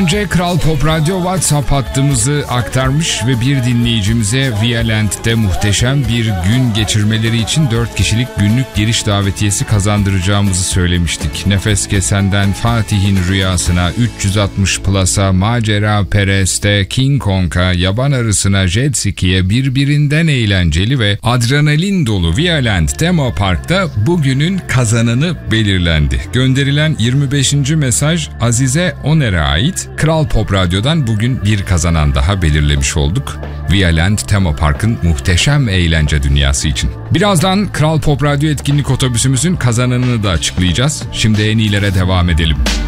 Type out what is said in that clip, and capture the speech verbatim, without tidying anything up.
önce Kral Pop Radyo WhatsApp hattımızı aktarmış ve bir dinleyicimize Violent'te muhteşem bir gün geçirmeleri için dört kişilik günlük giriş davetiyesi kazandıracağımızı söylemiştik. Nefes Kesen'den Fatih'in Rüyasına, üç yüz altmış Plus'a, Macera Perest'e, King Kong'a, Yaban Arısı'na, Jet Ski'ye birbirinden eğlenceli ve adrenalin dolu Violent Tema Park'ta bugünün kazananı belirlendi. Gönderilen yirmi beşinci mesaj Azize Oner'e ait. Kral Pop Radyo'dan bugün bir kazanan daha belirlemiş olduk. Violent Tema Park'ın muhteşem eğlence dünyası için. Birazdan Kral Pop Radyo etkinlik otobüsümüzün kazananını da açıklayacağız. Şimdi en iyilere devam edelim.